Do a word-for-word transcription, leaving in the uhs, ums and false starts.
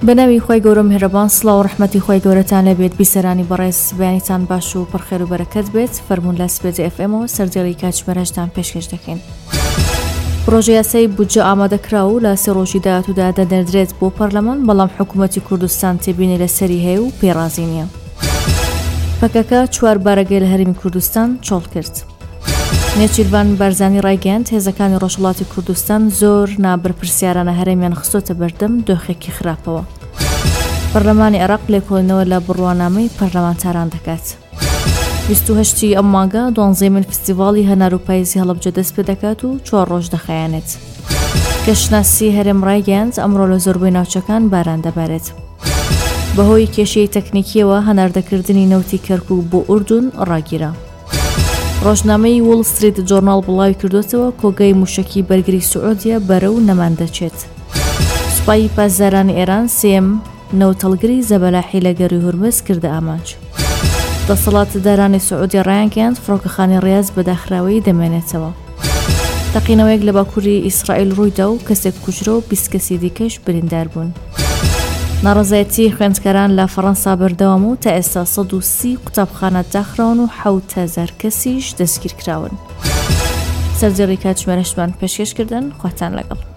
بەناوی خۆی گەورە میهرەبان، سڵاو و ڕەحمەتی خۆی گەورەتان لەبێت. بیسەرانی بەڕێز، بەیانیتان باش و پڕخێر و بەرەکەت بێت. فەرموون لە سپێدە ئێف ئێمەوە سەردێڵی کاتژمێرەشتان پێشکەش دەکەین. پرۆژە یاسای بودجە ئامادەکرا و لە سێ ڕۆژی داهاتوودا دەدەردرێت بۆ پەرلەمان، بەڵام حکوومەتی کوردستان تێبینی لەسەری هەیە و پێڕازی نییە. پەکەکە چوار بارەگەی لە هەرێمی کوردستان چۆڵ کرد. نێچیروان بارزانی ڕایگەیاند هێزەکانی ڕۆژهەڵاتی کوردستان زۆر نابەرپرسیارانە هەرێمیان خستۆتە بەردەم دۆخێکی خراپەوە. پەرلەمانی عێراق لێکۆڵینەوە لە بڕوانامەی پەرلەمانتاران دەکات. بیست و هەشتی ئەم مانگە دوانزەیەمین فستیڤاڵی هەنار و پاییزی هەڵەبجە دەست پێ دەکات و چوار ڕۆژ دەخایەنێت. گەشتناسی هەرێم ڕایگەیاند ئەمڕۆ لە زۆربەی ناوچەکان باران دەبارێت. بەهۆی کێشەی تەکنیکیەوە هەناردەکردنی نەوتی کەرکووک بۆ ئوردون ڕاگیرە. ڕۆژنامەی وڵ ستریت جۆرناڵ بڵاوی کردوێتەوە کۆگای موشەکی بەرگری سعودیە بەرەو نەمان دەچێت. سوپای پاسدارانی ئێران سێم نەوتەڵگری زەبەلاحی لە گەڕی هورمز کردە ئامانج. دەسەڵاتدارانی سعودی ڕایانگەیاند فڕۆکەخانی ڕیاض بەداخراوی دەمێنێتەوە. تەقینەوەیەک لە باکووری ئیسرائیل ڕوویدا و کەسێک کوژرە و بیست کەسی دیکەش بریندار بوون. ناڕەزایەتی خوێندکاران لە فەڕەنسا بەردەوام و تا ئێستا سەد و سی قوتابخانە داخراون و حەوت هەزار کەسیش دەستگیر کراون. سەردێڕی کاتژمێرەشتمان پێشکەشکردن، خواتان لەگەڵ.